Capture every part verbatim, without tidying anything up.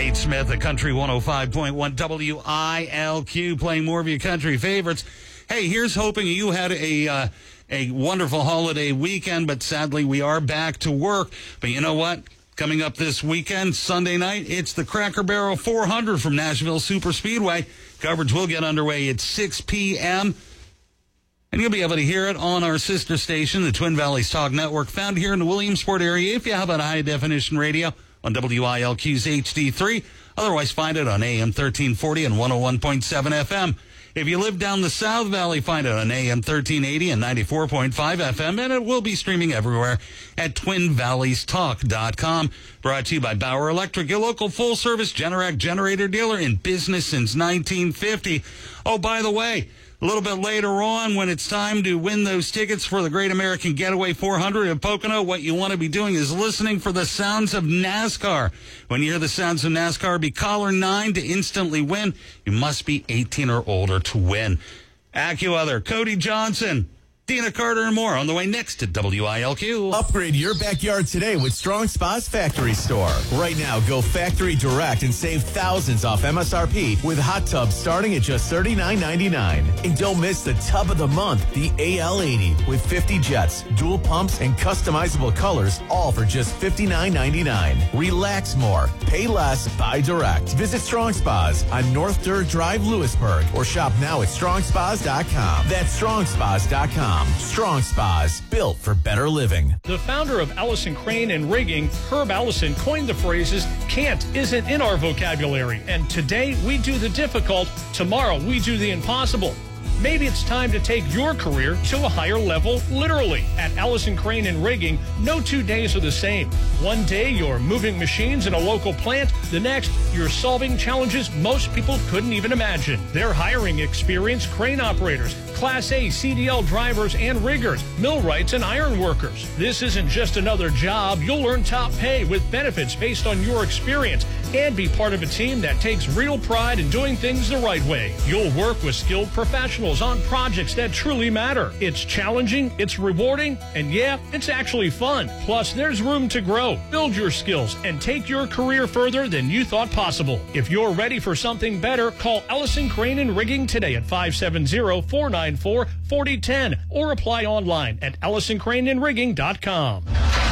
Nate Smith at Country one oh five point one W I L Q, playing more of your country favorites. Hey, here's hoping you had a uh, a wonderful holiday weekend, but sadly we are back to work. But you know what? Coming up this weekend, Sunday night, it's the Cracker Barrel four hundred from Nashville Super Speedway. Coverage will get underway at six p.m., and you'll be able to hear it on our sister station, the Twin Valleys Talk Network, found here in the Williamsport area. If you have a high-definition radio on W I L Q's H D three, otherwise find it on A M thirteen forty and one oh one point seven F M. If you live down the South Valley, find it on A M thirteen eighty and ninety-four point five F M, and it will be streaming everywhere at twin valleys talk dot com. Brought to you by Bauer Electric, your local full-service Generac generator dealer in business since nineteen fifty. Oh, by the way, a little bit later on, when it's time to win those tickets for the Great American Getaway four hundred in Pocono, what you want to be doing is listening for the sounds of NASCAR. When you hear the sounds of NASCAR, be caller nine to instantly win. You must be eighteen or older to win. AccuWeather, Cody Johnson, Dina Carter, and more on the way next to W I L Q. Upgrade your backyard today with Strong Spas Factory Store. Right now, go factory direct and save thousands off M S R P with hot tubs starting at just thirty-nine ninety-nine. And don't miss the tub of the month, the A L eighty, with fifty jets, dual pumps, and customizable colors, all for just fifty-nine ninety-nine. Relax more, pay less, buy direct. Visit Strong Spas on North Dirt Drive, Lewisburg, or shop now at strong spas dot com. That's strong spas dot com. Strong Spas, built for better living. The founder of Allison Crane and Rigging, Herb Allison, coined the phrases, can't isn't in our vocabulary. And today we do the difficult, tomorrow we do the impossible. Maybe it's time to take your career to a higher level, literally. At Allison Crane and Rigging, no two days are the same. One day, you're moving machines in a local plant. The next, you're solving challenges most people couldn't even imagine. They're hiring experienced crane operators, Class A C D L drivers and riggers, millwrights and iron workers. This isn't just another job. You'll earn top pay with benefits based on your experience and be part of a team that takes real pride in doing things the right way. You'll work with skilled professionals on projects that truly matter. It's challenging, it's rewarding, and yeah, it's actually fun. Plus, there's room to grow, build your skills, and take your career further than you thought possible. If you're ready for something better, call Allison Crane and Rigging today at five seven zero, four nine four, four zero one zero or apply online at allison crane and rigging dot com.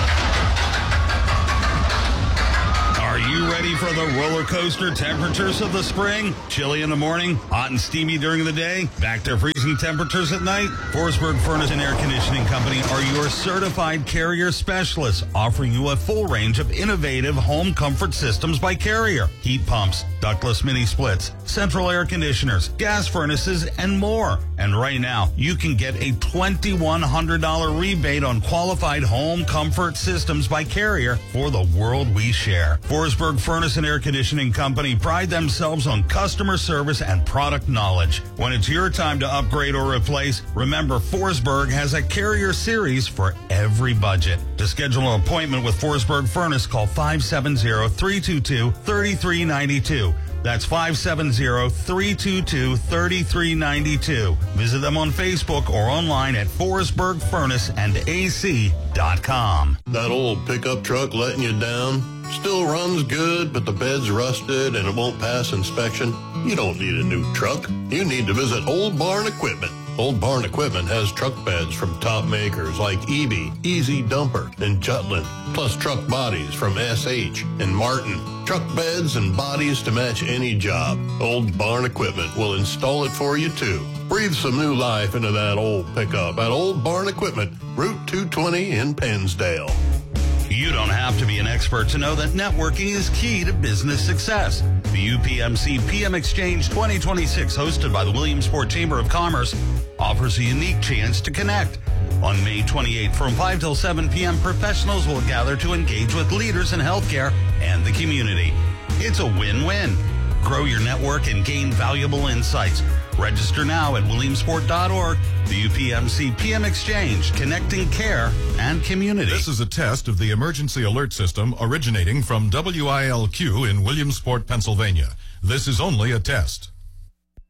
Are you ready for the roller coaster temperatures of the spring? Chilly in the morning, hot and steamy during the day, back to freezing temperatures at night? Forsberg Furnace and Air Conditioning Company are your certified Carrier specialists, offering you a full range of innovative home comfort systems by Carrier. Heat pumps, ductless mini splits, central air conditioners, gas furnaces, and more. And right now, you can get a twenty-one hundred dollars rebate on qualified home comfort systems by Carrier for the world we share. Forsberg Furnace and Air Conditioning Company pride themselves on customer service and product knowledge. When it's your time to upgrade or replace, remember Forsberg has a Carrier series for every budget. To schedule an appointment with Forsberg Furnace, call five seven zero, three two two, three three nine two. That's five seven zero, three two two, three three nine two. Visit them on Facebook or online at forsberg furnace and A C dot com. That old pickup truck letting you down? Still runs good, but the bed's rusted and it won't pass inspection? You don't need a new truck. You need to visit Old Barn Equipment. Old Barn Equipment has truck beds from top makers like E B, Easy Dumper, and Jutland, plus truck bodies from S H and Martin. Truck beds and bodies to match any job. Old Barn Equipment will install it for you, too. Breathe some new life into that old pickup at Old Barn Equipment, Route two twenty in Pennsdale. You don't have to be an expert to know that networking is key to business success. The U P M C P M Exchange twenty twenty-six, hosted by the Williamsport Chamber of Commerce, offers a unique chance to connect. On May twenty-eighth, from five till seven p.m., professionals will gather to engage with leaders in healthcare and the community. It's a win-win. Grow your network and gain valuable insights. Register now at williamsport dot org. The U P M C P M Exchange, connecting care and community. This is a test of the emergency alert system originating from W I L Q in Williamsport, Pennsylvania. This is only a test.